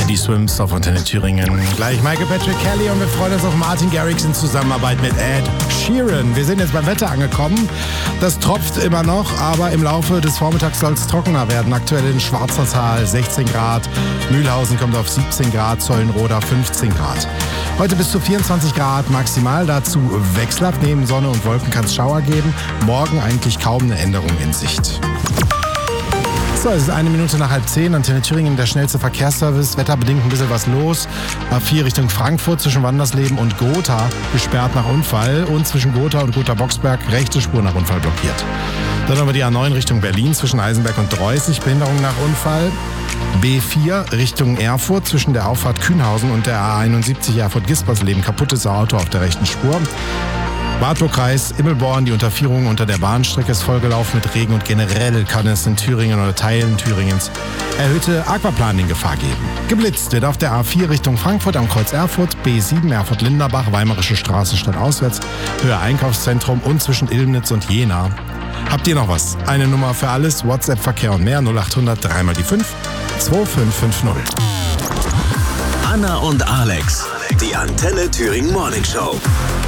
Teddy Swims auf Antenne Thüringen. Gleich Michael Patrick Kelly und wir freuen uns auf Martin Garrix in Zusammenarbeit mit Ed Sheeran. Wir sind jetzt beim Wetter angekommen. Das tropft immer noch, aber im Laufe des Vormittags soll es trockener werden. Aktuell in Schwarzertal 16 Grad, Mühlhausen kommt auf 17 Grad, Zollenroda 15 Grad. Heute bis zu 24 Grad maximal, dazu wechselhaft. Neben Sonne und Wolken kann es Schauer geben. Morgen eigentlich kaum eine Änderung in Sicht. So, es ist 1 Minute nach 9:30. Antenne Thüringen, der schnellste Verkehrsservice. Wetterbedingt ein bisschen was los. A4 Richtung Frankfurt zwischen Wandersleben und Gotha gesperrt nach Unfall. Und zwischen Gotha und Gotha-Boxberg rechte Spur nach Unfall blockiert. Dann haben wir die A9 Richtung Berlin zwischen Eisenberg und Dreußig. Behinderung nach Unfall. B4 Richtung Erfurt zwischen der Auffahrt Kühnhausen und der A71 Erfurt-Gispersleben. Kaputtes Auto auf der rechten Spur. Wartburg-Kreis, Immelborn, die Unterführung unter der Bahnstrecke ist vollgelaufen mit Regen und generell kann es in Thüringen oder Teilen Thüringens erhöhte Aquaplaning-Gefahr geben. Geblitzt wird auf der A4 Richtung Frankfurt am Kreuz Erfurt, B7 Erfurt-Linderbach, Weimarische Straße stadtauswärts, Höhe Einkaufszentrum und zwischen Ilmnitz und Jena. Habt ihr noch was? Eine Nummer für alles, WhatsApp-Verkehr und mehr 0800 3 mal die 5 2550. Anna und Alex, die Antenne Thüringen Morning Show.